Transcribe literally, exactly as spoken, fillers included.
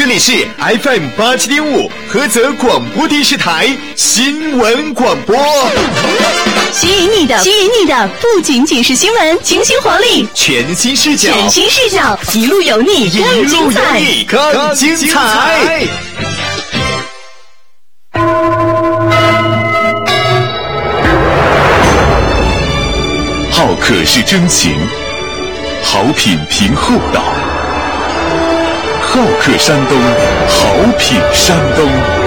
这里是 F M 八七点五菏泽广播电视台新闻广播。 吸引你的，吸引你的不仅仅是新闻，清新活力， 全新视角， 全新视角，一路有你，更精彩， 更精彩。好客是真情，好品凭厚道。好客山东，好品山东。